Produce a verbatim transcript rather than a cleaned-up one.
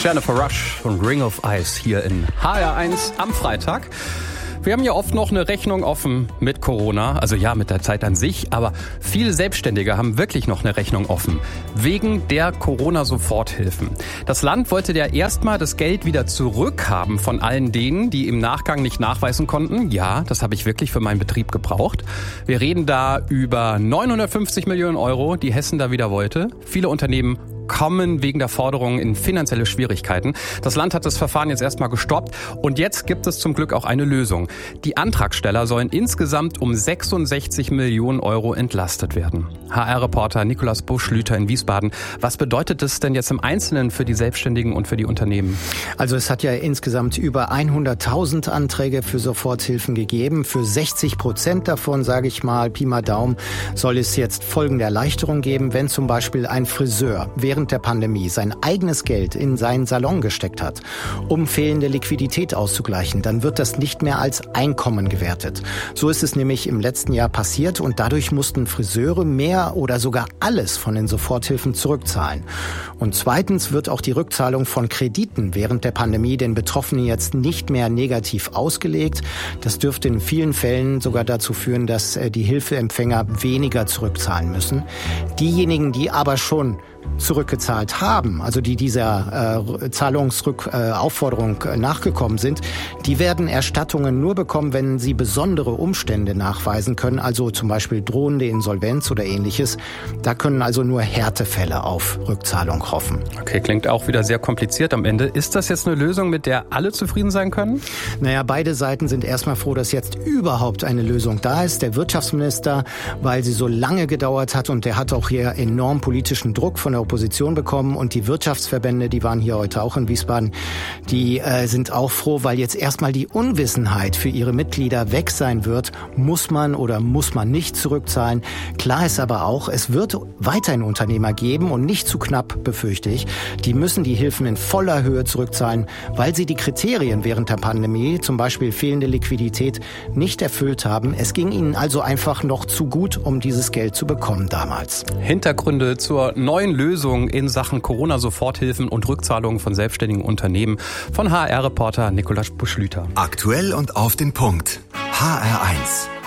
Jennifer Rush von Ring of Ice hier in H R eins am Freitag. Wir haben ja oft noch eine Rechnung offen mit Corona, also ja, mit der Zeit an sich, aber viele Selbstständige haben wirklich noch eine Rechnung offen, wegen der Corona-Soforthilfen. Das Land wollte ja erstmal das Geld wieder zurückhaben von allen denen, die im Nachgang nicht nachweisen konnten. Ja, das habe ich wirklich für meinen Betrieb gebraucht. Wir reden da über neunhundertfünfzig Millionen Euro, die Hessen da wieder wollte. Viele Unternehmen kommen wegen der Forderungen in finanzielle Schwierigkeiten. Das Land hat das Verfahren jetzt erstmal gestoppt und jetzt gibt es zum Glück auch eine Lösung. Die Antragsteller sollen insgesamt um sechsundsechzig Millionen Euro entlastet werden. H R-Reporter Nikolaus Busch-Lüther in Wiesbaden. Was bedeutet das denn jetzt im Einzelnen für die Selbstständigen und für die Unternehmen? Also es hat ja insgesamt über hunderttausend Anträge für Soforthilfen gegeben. Für sechzig Prozent davon, sage ich mal, Pi mal Daumen, soll es jetzt folgende Erleichterung geben, wenn zum Beispiel ein Friseur während der Pandemie sein eigenes Geld in seinen Salon gesteckt hat, um fehlende Liquidität auszugleichen, dann wird das nicht mehr als Einkommen gewertet. So ist es nämlich im letzten Jahr passiert und dadurch mussten Friseure mehr oder sogar alles von den Soforthilfen zurückzahlen. Und zweitens wird auch die Rückzahlung von Krediten während der Pandemie den Betroffenen jetzt nicht mehr negativ ausgelegt. Das dürfte in vielen Fällen sogar dazu führen, dass die Hilfeempfänger weniger zurückzahlen müssen. Diejenigen, die aber schon zurückgezahlt haben, also die dieser äh, Zahlungsrückaufforderung äh, nachgekommen sind, die werden Erstattungen nur bekommen, wenn sie besondere Umstände nachweisen können, also zum Beispiel drohende Insolvenz oder ähnliches. Da können also nur Härtefälle auf Rückzahlung hoffen. Okay, klingt auch wieder sehr kompliziert am Ende. Ist das jetzt eine Lösung, mit der alle zufrieden sein können? Naja, beide Seiten sind erstmal froh, dass jetzt überhaupt eine Lösung da ist. Der Wirtschaftsminister, weil sie so lange gedauert hat und der hat auch hier enorm politischen Druck von der Opposition bekommen und die Wirtschaftsverbände, die waren hier heute auch in Wiesbaden, die äh, sind auch froh, weil jetzt erstmal die Unwissenheit für ihre Mitglieder weg sein wird. Muss man oder muss man nicht zurückzahlen? Klar ist aber auch, es wird weiterhin Unternehmer geben und nicht zu knapp, befürchte ich. Die müssen die Hilfen in voller Höhe zurückzahlen, weil sie die Kriterien während der Pandemie, zum Beispiel fehlende Liquidität, nicht erfüllt haben. Es ging ihnen also einfach noch zu gut, um dieses Geld zu bekommen damals. Hintergründe zur neuen Lösung in Sachen Corona-Soforthilfen und Rückzahlungen von selbstständigen Unternehmen von H R-Reporter Nikolaus Busch-Lüther. Aktuell und auf den Punkt. H R eins.